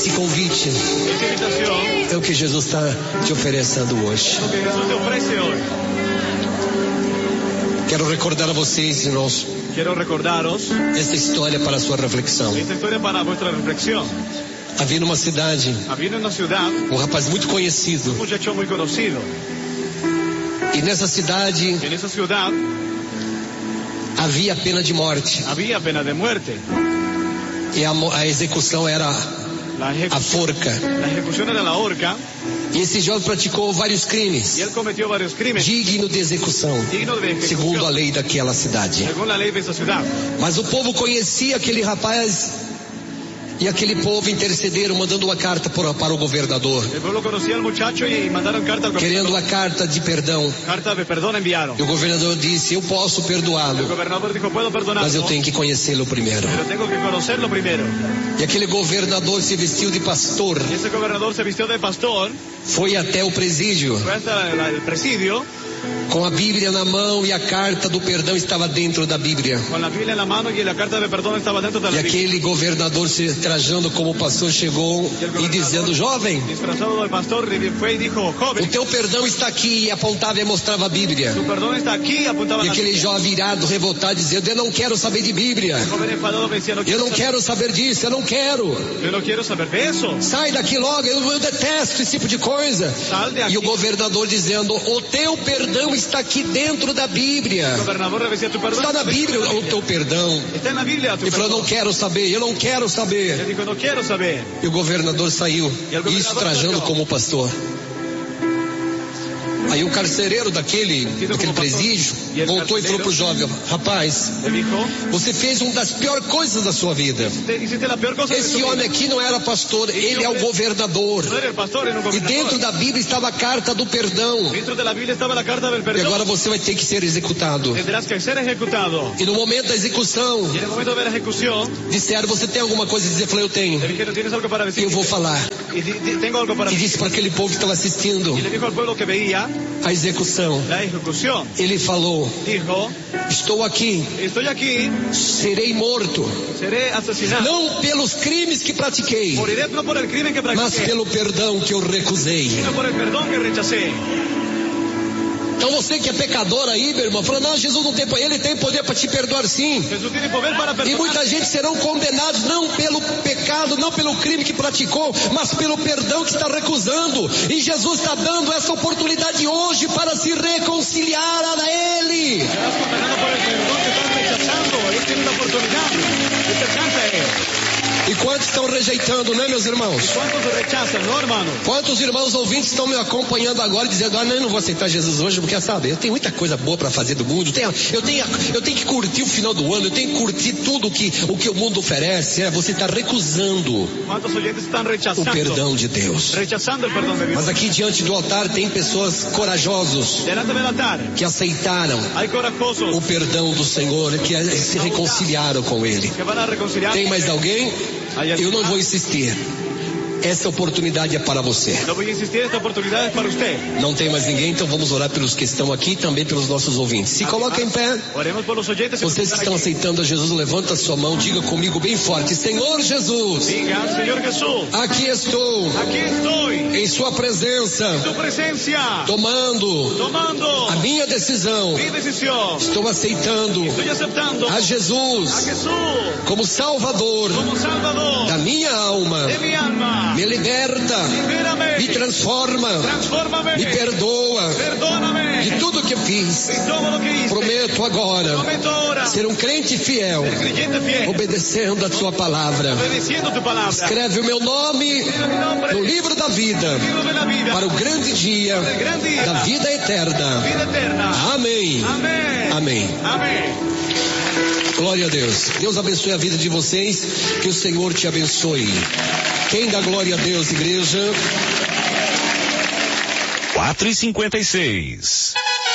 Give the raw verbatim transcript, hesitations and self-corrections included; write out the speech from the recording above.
Esse convite é o que Jesus está te oferecendo hoje. Quero recordar a vocês, irmãos, Quiero recordaros esta história para a sua reflexão. esta historia para vuestra reflexión. Havia numa cidade Había en una ciudad um rapaz muito conhecido. un muchacho muy conocido. E nessa cidade En esa ciudad havia pena de morte. había pena de muerte. E a, mo- a execução era La, ejecu- a forca. la ejecución era la horca E esse jovem praticou vários crimes y él cometió varios crímenes digno de execução, dignos de ejecución segundo a lei daquela cidade. según la ley de esa ciudad. Mas o povo conhecia aquele rapaz e aquele povo intercederam, mandando uma carta para, para o governador, El pueblo conocía al muchacho y mandaron carta al querendo gobernador. a carta de perdão. Carta de perdón enviaron. E o governador disse: eu posso El perdoá-lo, gobernador dijo, puedo perdonarlo, mas eu tenho que conhecê-lo primeiro. pero tengo que conocerlo primero. E aquele governador se vestiu de pastor, Y ese gobernador se vistió de pastor, foi até o presídio, fue hasta la- el presidio, com a Bíblia na mão, e a carta do perdão estava dentro da Bíblia. con la Biblia en la mano y la carta de perdón estaba dentro de E la Biblia. aquele governador, se trajando como pastor, chegou e dizendo: jovem, Disfrazado del pastor fue y dijo, o joven, teu perdão está aqui, e apontava e mostrava a Bíblia. tu perdón está aquí, apuntaba E a la aquele jovem irado, revoltado, dizendo: eu não quero saber de Bíblia, El joven enfadado me decía, no eu quiero, não saber, quero saber disso, eu não quero. yo no quiero saber de eso. Sai daqui logo, eu, eu detesto esse tipo de coisa. Sal de E aquí. o governador dizendo: o teu perdão está aqui dentro da Bíblia. El gobernador le decía, tu perdón Está na Bíblia o teu perdão. está en la Biblia, tu Ele falou: perdón. não quero saber, eu não quero Él saber. dijo, no quiero saber. E o governador saiu, E o governador isso trajando saiu. como pastor. Aí o carcereiro daquele, daquele presídio voltou e falou pro jovem: rapaz, Le dijo, você fez uma das piores coisas da sua vida. te hiciste la peor cosa de Esse tu homem vida. aqui não era pastor, ele é o governador. No era el pastor, era un E dentro gobernador. da Bíblia estava a carta do perdão. Dentro de la Biblia estaba la carta del E perdón. agora você vai ter que ser executado. Tendrás que ser ejecutado. E no momento da execução, Y en el momento de la ejecución, disseram: você tem alguma coisa a dizer? Eu falei: eu tenho. le dijeron, ¿tienes algo para decir? Eu vou falar. Y di- di- tengo algo para E decir. disse para aquele povo que estava assistindo Y le dijo al pueblo que veía a execução. la ejecución. Ele falou: Dijo, estou aqui, estoy aquí, serei morto, seré asesinado. não pelos crimes que pratiquei, Moriré no por el crimen que mas practiqué, pelo perdão que eu recusei. sino por el perdón que rechacé. Então você que é pecador aí, meu irmão, fala: não, Jesus não tem poder, ele tem poder para te perdoar sim. Jesús tiene poder para E perdonar. muita gente serão condenados não pelo pecado, não pelo crime que praticou, mas pelo perdão que está recusando. E Jesus está dando essa oportunidade hoje para se reconciliar a Ele. Serás condenado por el perdón que estás rechazando. Él tiene una oportunidad. Que te alcanza a él. E quantos estão rejeitando, né, meus irmãos? ¿Cuántos se rechazan, no, hermano? Quantos irmãos ouvintes estão me acompanhando agora dizendo: ah, não, eu não vou aceitar Jesus hoje, porque sabe, eu tenho muita coisa boa para fazer do mundo, eu tenho, eu, tenho, eu tenho que curtir o final do ano, eu tenho que curtir tudo o que, o que o mundo oferece. É, você está recusando ¿Cuántos oyentes están o rechazando? perdão de Deus. Rechazando el perdón de Dios. Mas aqui diante do altar tem pessoas corajosos Delante del altar que aceitaram hay corajosos o perdão do Senhor, que se reconciliaram com Ele. que van a reconciliar. Tem mais alguém? Hay alguien Eu não más. vou insistir. Essa oportunidade é para você. No voy a insistir, esta oportunidad es para usted. Não tem mais ninguém, então vamos orar pelos que estão aqui e também pelos nossos ouvintes. Se coloca em pé. Oremos por los oyentes. Vocês que estão aceitando a Jesus, levanta a sua mão, diga comigo bem forte: Senhor Jesus, Diga, Señor Jesús, aqui estou, aquí estoy, em sua presença, en tu presencia, tomando tomando a minha decisão. mi decisión. Estou aceitando Estoy aceptando a a Jesus Jesús como Salvador como Salvador da minha alma. de mi alma. Me liberta, Libérame, me transforma, transfórmame, me perdoa perdóname de tudo que fiz. de todo lo que hice. Prometo agora Prometo ahora ser um crente fiel, ser creyente fiel, obedecendo a tua palavra. obedeciendo tu palabra. Escreve o meu nome Escribe mi nombre no livro da vida, libro de la vida, para o grande dia el gran día, da vida eterna. vida eterna. Amém. Amén. Amém. Amén. Glória a Deus. Deus abençoe a vida de vocês. Que o Senhor te abençoe. Quem dá glória a Deus, igreja? quatro e cinquenta e seis.